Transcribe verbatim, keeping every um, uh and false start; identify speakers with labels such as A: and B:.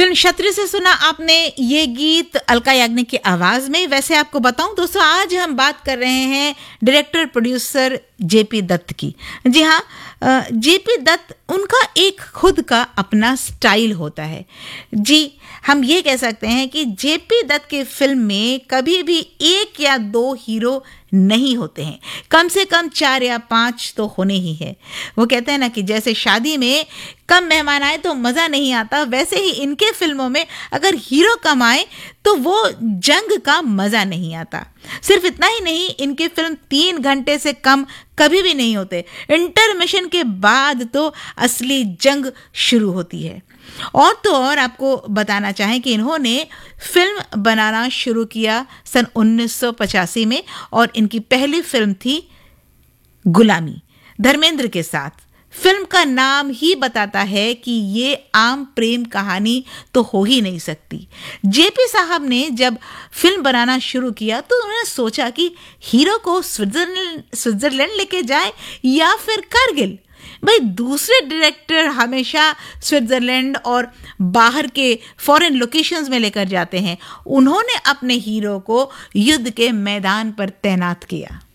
A: Film क्षत्रिय से सुना आपने ये गीत अलका याग्निक की आवाज में। वैसे आपको बताऊं दोस्तों, आज हम बात कर रहे हैं डायरेक्टर प्रोड्यूसर जेपी दत्त की। जी हाँ, जेपी दत्त, उनका एक खुद का अपना स्टाइल होता है। जी, हम ये कह सकते हैं कि जेपी दत्त की फिल्म में कभी भी एक या दो हीरो नहीं होते हैं, कम से कम चार या पांच तो होने ही है। वो कहते हैं ना कि जैसे शादी में कम मेहमान आए तो मज़ा नहीं आता, वैसे ही इनके फिल्मों में अगर हीरो कम आए तो वो जंग का मज़ा नहीं आता। सिर्फ इतना ही नहीं, इनके फिल्म तीन घंटे से कम कभी भी नहीं होते। इंटरमिशन के बाद तो असली जंग शुरू होती है। और तो और आपको बताना चाहें कि इन्होंने फिल्म बनाना शुरू किया सन उन्नीस सौ पचासी में और इनकी पहली फिल्म थी गुलामी, धर्मेंद्र के साथ। फिल्म का नाम ही बताता है कि ये आम प्रेम कहानी तो हो ही नहीं सकती। जेपी साहब ने जब फिल्म बनाना शुरू किया तो उन्होंने सोचा कि हीरो को स्विट्जरलैंड स्विट्जरलैंड लेके जाए या फिर कारगिल। भाई, दूसरे डायरेक्टर हमेशा स्विट्जरलैंड और बाहर के फॉरेन लोकेशंस में लेकर जाते हैं। उन्होंने अपने हीरो को युद्ध के मैदान पर तैनात किया।